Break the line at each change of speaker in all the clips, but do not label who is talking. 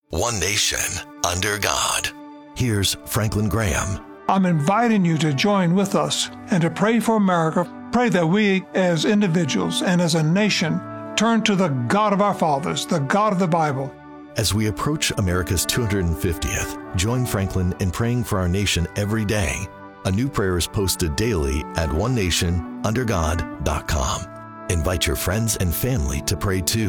One nation, under God. Here's Franklin Graham.
I'm inviting you to join with us and to pray for America. Pray that we, as individuals and as a nation, turn to the God of our fathers, the God of the Bible.
As we approach America's 250th, join Franklin in praying for our nation every day. A new prayer is posted daily at onenationundergod.com. Invite your friends and family to pray too.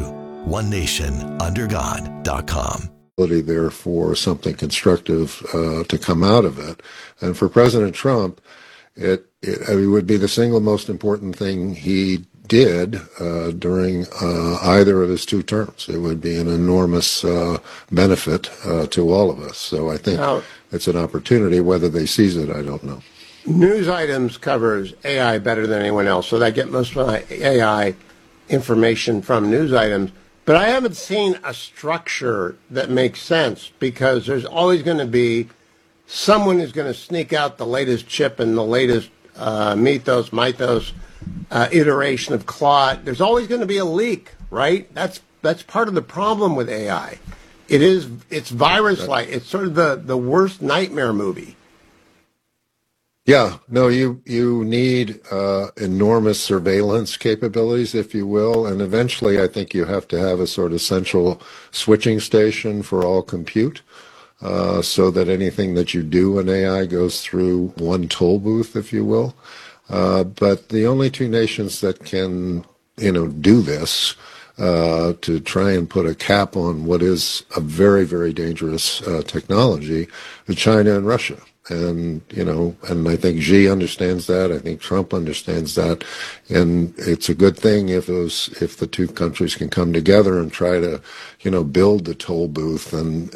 onenationundergod.com.
There for something constructive to come out of it. And for President Trump, it would be the single most important thing he did during either of his two terms. It would be an enormous benefit to all of us. So I think it's an opportunity. Whether they seize it, I don't know.
News Items covers AI better than anyone else, so I get most of my AI information from News Items. But I haven't seen a structure that makes sense, because there's always going to be someone who's going to sneak out the latest chip and the latest mythos iteration of Claude. There's always going to be a leak, right? That's part of the problem with AI. It's virus-like. It's sort of the worst nightmare movie.
Yeah, no, you need enormous surveillance capabilities, if you will, and eventually I think you have to have a sort of central switching station for all compute, so that anything that you do in AI goes through one toll booth, if you will. But the only two nations that can, do this, to try and put a cap on what is a very, very dangerous technology, are China and Russia. And, and I think Xi understands that. I think Trump understands that. And it's a good thing if the two countries can come together and try to, build the toll booth and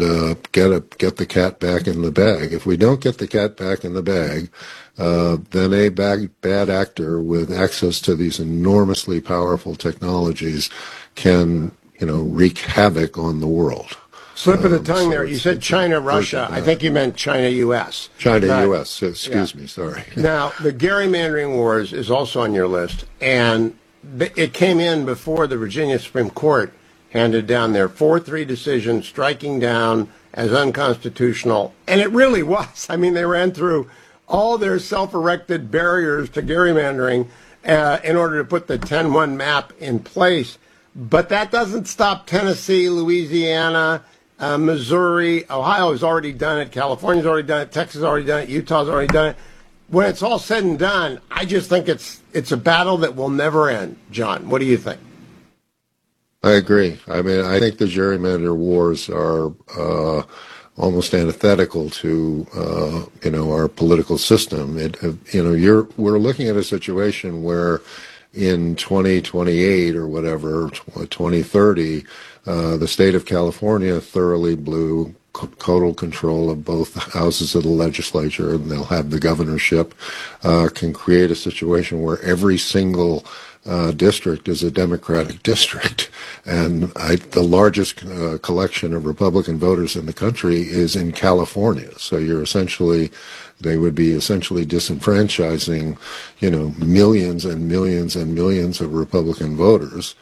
get the cat back in the bag. If we don't get the cat back in the bag, then a bad actor with access to these enormously powerful technologies can, wreak havoc on the world.
Slip of the tongue there. You said China, Russia. I think you meant China, U.S.
China, U.S. Excuse me. Sorry.
Now, the gerrymandering wars is also on your list, and it came in before the Virginia Supreme Court handed down their 4-3 decision, striking down as unconstitutional. And it really was. I mean, they ran through all their self-erected barriers to gerrymandering in order to put the 10-1 map in place. But that doesn't stop Tennessee, Louisiana, Missouri. Ohio has already done it. California's already done it. Texas has already done it. Utah's already done it. When it's all said and done, I just think it's a battle that will never end. John, what do you think?
I agree. I mean, I think the gerrymander wars are almost antithetical to our political system. We're looking at a situation where in 2028 or whatever, 2030, the state of California thoroughly blew total control of both houses of the legislature, and they'll have the governorship, can create a situation where every single district is a Democratic district. And the largest collection of Republican voters in the country is in California. So they would be essentially disenfranchising, millions and millions and millions of Republican voters.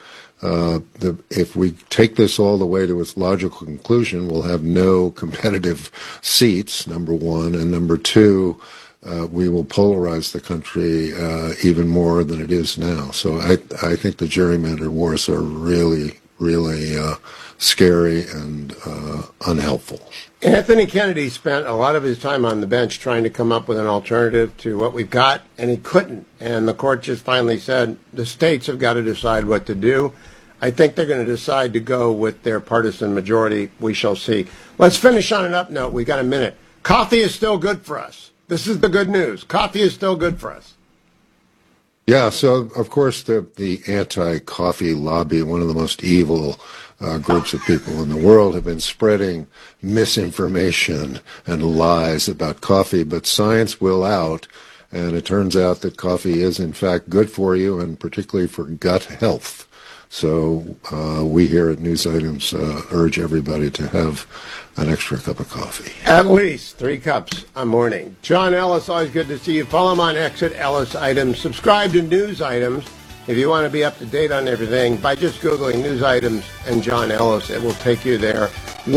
If we take this all the way to its logical conclusion, we'll have no competitive seats, number one, and number two, we will polarize the country even more than it is now. So I think the gerrymander wars are really, really scary and unhelpful.
Anthony Kennedy spent a lot of his time on the bench trying to come up with an alternative to what we've got, and he couldn't. And the court just finally said the states have got to decide what to do. I think they're going to decide to go with their partisan majority. We shall see. Let's finish on an up note. We've got a minute. Coffee is still good for us. This is the good news. Coffee is still good for us.
Yeah, so of course the anti-coffee lobby, one of the most evil groups of people in the world, have been spreading misinformation and lies about coffee, but science will out, and it turns out that coffee is in fact good for you, and particularly for gut health. So we here at News Items urge everybody to have an extra cup of coffee.
At least 3 cups a morning. John Ellis, always good to see you. Follow him on X at Ellis Items. Subscribe to News Items if you want to be up to date on everything by just Googling News Items and John Ellis. It will take you there.